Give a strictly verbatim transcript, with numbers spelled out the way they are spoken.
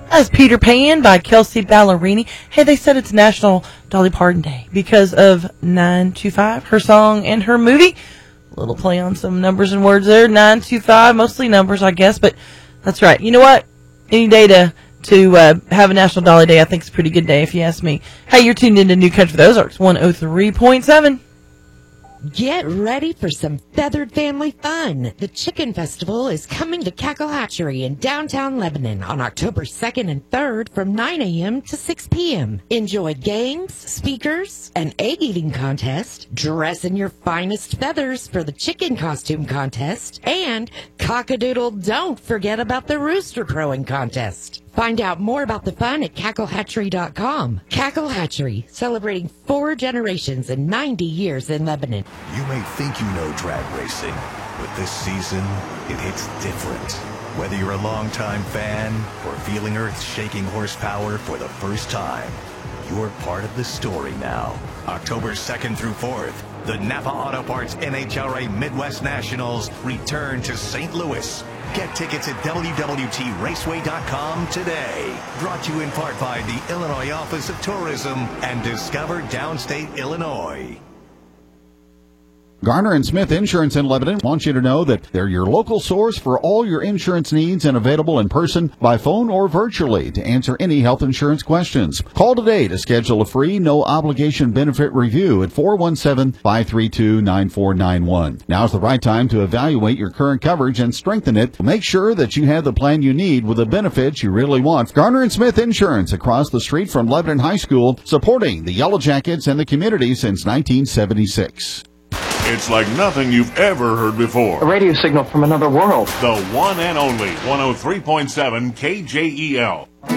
That's Peter Pan by Kelsey Ballerini. Hey, they said it's National Dolly Parton Day because of nine two five, her song and her movie. A little play on some numbers and words there. nine two five, mostly numbers, I guess, but that's right. You know what? Any day to, to uh, have a National Dolly Day, I think is a pretty good day if you ask me. Hey, you're tuned into New Country for the Ozarks, one oh three point seven. Get ready for some feathered family fun. The Chicken Festival is coming to Cackle Hatchery in downtown Lebanon on October second and third from nine a.m. to six p.m. Enjoy games, speakers, an egg-eating contest, dress in your finest feathers for the chicken costume contest, and cockadoodle, don't forget about the rooster crowing contest. Find out more about the fun at cackle hatchery dot com. Cackle Hatchery, celebrating four generations and ninety years in Lebanon. You may think you know drag racing, but this season, it hits different. Whether you're a longtime fan or feeling earth-shaking horsepower for the first time, you're part of the story now. October second through fourth, the Napa Auto Parts N H R A Midwest Nationals return to Saint Louis. Get tickets at w w t raceway dot com today. Brought to you in part by the Illinois Office of Tourism and Discover Downstate Illinois. Garner and Smith Insurance in Lebanon wants you to know that they're your local source for all your insurance needs and available in person, by phone, or virtually to answer any health insurance questions. Call today to schedule a free, no-obligation benefit review at four one seven, five three two, nine four nine one. Now's the right time to evaluate your current coverage and strengthen it. Make sure that you have the plan you need with the benefits you really want. Garner and Smith Insurance across the street from Lebanon High School, supporting the Yellow Jackets and the community since nineteen seventy-six. It's like nothing you've ever heard before. A radio signal from another world. The one and only one oh three point seven K J E L.